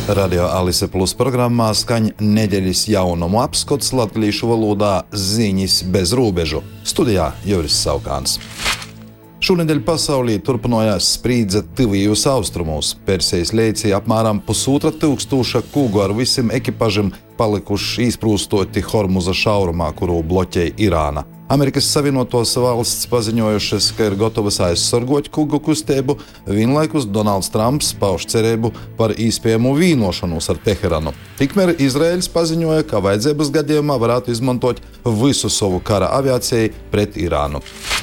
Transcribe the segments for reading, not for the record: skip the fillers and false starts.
Radio Alise Plus programmā skaņ nedēļas jaunumu apskats latviešu valodā ziņas bez robežu. Studijā Juris Saukāns. Šonedēļ pasaulī turpinājās sprīdze tuvijos austrumos. Persijas līcī apmēram 1500 kuģu ar visiem ekipažiem palikuši izprūstoti Hormuza šaurumā, kuru bloķēja Irāna. Amerikas Savienotās valsts paziņojušas, ka ir gatavas aizsargot kuģu kustību, vienlaikus Donalds Trumps pauž cerību par iespējamu vienošanos ar Teheranu. Tikmēr Izraēļs paziņoja, ka vajadzības gadījumā varētu izmantot visu savu kara aviāciju pret Irānu.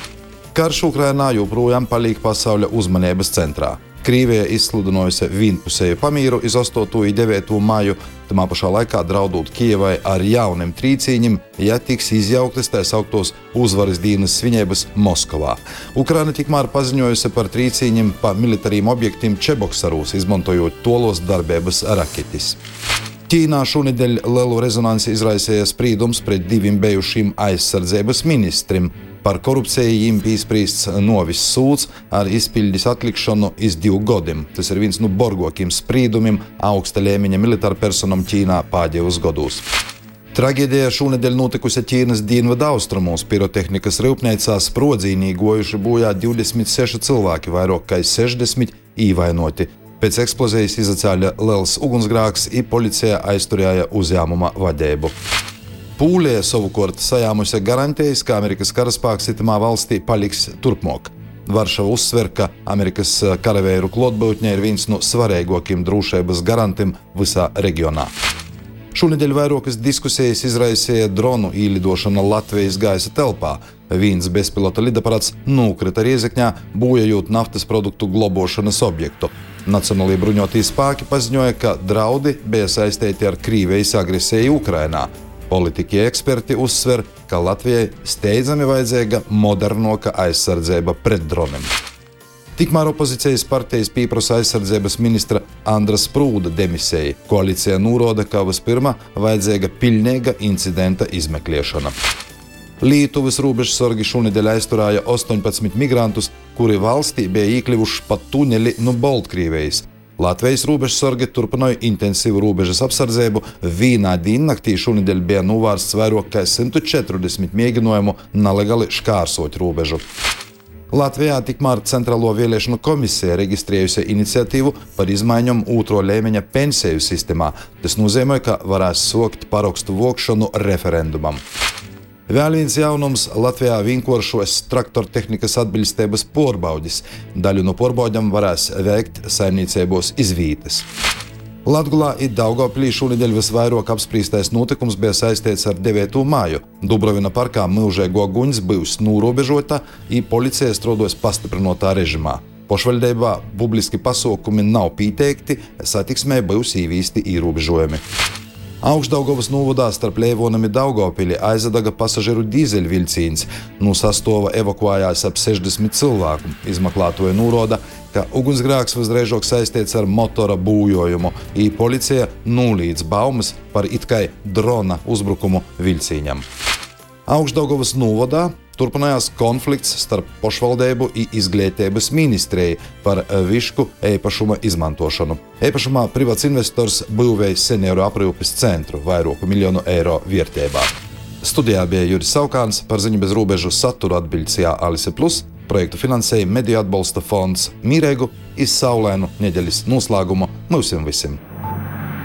Karš Ukrainā joprojām paliek pasaules uzmanības centrā. Krievija izsludinājusi vienpusēju pamīru iz 8. un 9. māju, tamā pašā laikā draudot Kijevai ar jauniem trīcīņiem, ja tiks izjauktas tā sauktos uzvaras dienas svinības Moskavā. Ukraina tikmēr paziņojusi par trīcīņiem pa militāriem objektiem Čeboksaros, izmantojot tolos darbības raketis. Ķīnā šonedēļ lielu rezonansi izraisīja sprīdums pret diviem bijušiem aizsardzības ministriem. Par korupciju viņiem piespriests novis sūds ar izpildes atlikšanu iz 2 gadiem. Tas ir viens no borgākajiem sprīdumiem augsta līmeņa militāra personam Ķīnā pēdējos gados. Tragēdija šonedēļ notikusi Ķīnas dienvidu austrumos. Pirotehnikas rūpnīcā sprādzīnī gojuši bojā 26 cilvēki, vairāk kā 60 ievainoti. Pēc eksplozijas izacēla liels ugunsgrēks, un policija aizturēja uzņēmuma vadību. Pūlija savukārt sajāmusi garantijas, ka Amerikas karaspēks itamā valstī paliks turpmāk. Varšava uzsver, ka Amerikas karavīru klātbūtne ir viens no svarīgākajiem drošības garantiem visā reģionā. Šonedēļ vairākas diskusijas izraisīja dronu īlidošana Latvijas gaisa telpā. Viens bezpilota lidaparāts nokrita Riezekņā, bojājot naftas produktu globošanas objektu. Nacionālie bruņotie spēki paziņoja, ka draudi bija saistīti ar Krievijas agresiju Ukrainā. Politiķi eksperti uzsver, ka Latvijai steidzami vajadzīga modernāka aizsardzība pret droniem. Tikmēr opozīcijas partijas pieprasa aizsardzības ministra Andra Sprūda demisiju. Koalīcija norāda, ka vispirms vajadzīga pilnīga incidenta izmeklēšana. Lietuvas robežsargi šonedēļ aizturēja 18 migrantus, kuri valstī bija iekļuvuši pa tuneli no Baltkrievijas. Latvijas robežsargi turpināja intensīvu robežas apsardzību. Vienā diennaktī šonedēļ bija novērsts vairāk kā 140 mēģinājumu nelegāli šķērsot robežu. Latvijā tikmēr Centrālo vēlēšanu komisija reģistrējusi iniciatīvu par izmaiņām 2. līmeņa pensiju sistēmā. Tas nozīmē, ka varēs sākt parakstu vākšanu referendumam. Vēl viens jaunums – Latvijā vienkāršos traktortehnikas atbilstības pārbaudes. Daļu no pārbaudēm varēs veikt saimniecībos iz vietas. Latgolā un Daugavpilī šonedēļ visvairāk apspriestais notikums bija saistīts ar 9. māju. Dubrovina parkā milžīgo guņs būs norobežota, un policija strādās pastiprinātā režimā. Pašvaldībā publiski pasākumi nav pieteikti, satiksmē būs ieviesti ierobežojumi. Augšdaugavas novadā starp Leivonam un Daugavpili aizadaga pasažieru dīzeļvilciens. No sastāva evakuējās ap 60 cilvēku. Izmeklētāji norāda, ka ugunsgrēks visdrīzāk saistīts ar motora būjojumu, un policija noliedz baumas par it kā drona uzbrukumu vilcienam. Augšdaugavas novadā turpinājās konflikts starp pašvaldību un izglītības ministriju par višku īpašuma izmantošanu. Īpašumā privāts investors būvēja senioru aprūpes centru vairāku miljonu eiro vērtībā. Studijā bija Juris Saukāns, par ziņu bez robežu saturu atbildīja Alise Plus, projektu finansēja Mediju atbalsta fonds Mīrēgu, iz saulēnu nedēļas noslēgumu mums visiem.